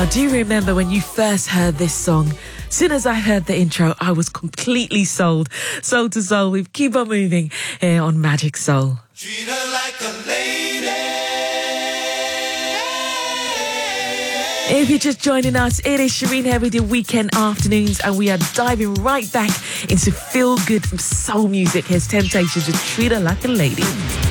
Do you remember when you first heard this song? As soon as I heard the intro, I was completely sold. Soul to Soul with Keep On Moving here on Magic Soul. Treat her like a lady. If you're just joining us, it is Shireen here with your weekend afternoons, and we are diving right back into feel good from soul music. Here's Temptations with Treat Her Like a Lady.